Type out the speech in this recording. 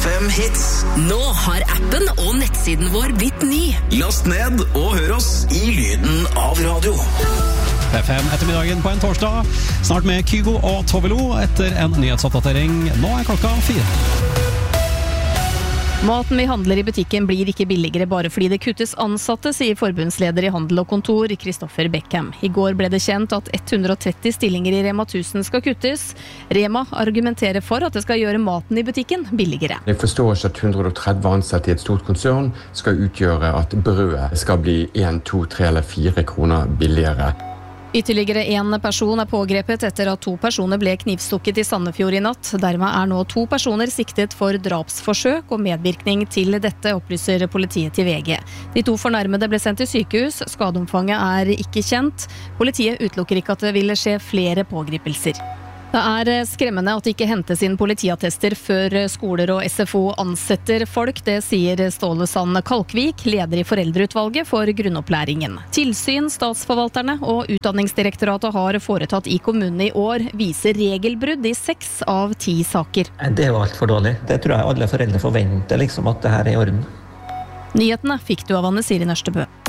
P5 Hits. Nå har appen og nettsiden vår blitt ny. Last ned og hør oss i lyden av radio. P5 ettermiddagen på en torsdag. Snart med Kygo og Tovelo etter en nyhetsoppdatering. Nå er klokka 4. Maten vi handler i butikken blir ikke billigere bare fordi det kuttes ansatte, sier forbundsleder i Handel og Kontor, Kristoffer Beckham. I går ble det kjent at 130 stillinger i Rema 1000 skal kuttes. Rema argumenterer for at det skal gjøre maten i butikken billigere. Jeg forstår ikke at 130 ansatte i et stort konsern skal utgjøre at brødet skal bli 1, 2, 3 eller 4 kroner billigere. Ytterligere en person er pågrepet etter at 2 personer ble knivstukket i Sandefjord i natt. Dermed er nå 2 personer siktet for drapsforsøk og medvirkning til dette, opplyser politiet til VG. De 2 fornærmede ble sendt til sykehus. Skadeomfanget er ikke kjent. Politiet utelukker ikke at det vil skje flere pågripelser. Det er skremmende at det ikke hentes inn politiattester før skoler og SFO ansetter folk, det sier Ståle Sand Kalkvik, leder i foreldreutvalget for grunnopplæringen. Tilsyn, statsforvalterne og Utdanningsdirektoratet har foretatt i kommunene i år viser regelbrudd i 6 av 10 saker. Det er jo alt for dårlig. Det tror jeg alle foreldre forventer, at det her er i orden. Nyhetene fikk du av Anne Siri Nørstebø.